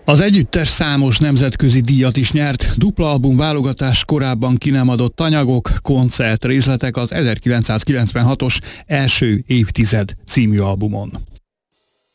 Az együttes számos nemzetközi díjat is nyert, dupla album válogatás, korábban ki nem adott anyagok, koncertrészletek az 1996-os Első évtized című albumon.